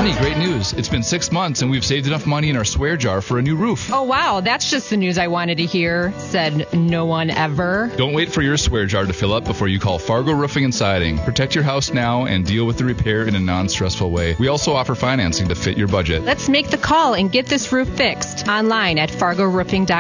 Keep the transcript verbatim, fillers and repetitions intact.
Honey, great news. It's been six months and we've saved enough money in our swear jar for a new roof. Oh, wow. That's just the news I wanted to hear, said no one ever. Don't wait for your swear jar to fill up before you call Fargo Roofing and Siding. Protect your house now and deal with the repair in a non-stressful way. We also offer financing to fit your budget. Let's make the call and get this roof fixed online at fargo roofing dot com.